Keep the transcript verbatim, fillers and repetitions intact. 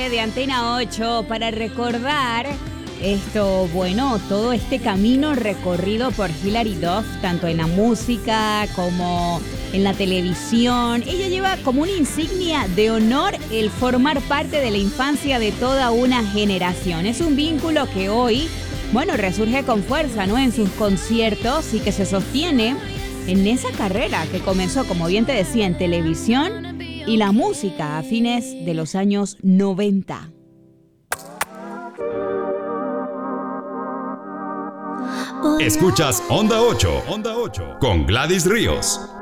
tarde de Antena ocho para recordar esto, bueno, todo este camino recorrido por Hilary Duff, tanto en la música como en la televisión. Ella lleva como una insignia de honor el formar parte de la infancia de toda una generación. Es un vínculo que hoy, bueno, resurge con fuerza, ¿no? En sus conciertos y que se sostiene en esa carrera que comenzó, como bien te decía, en televisión y la música a fines de los años noventa. Escuchas Onda ocho, Onda ocho con Gladys Ríos.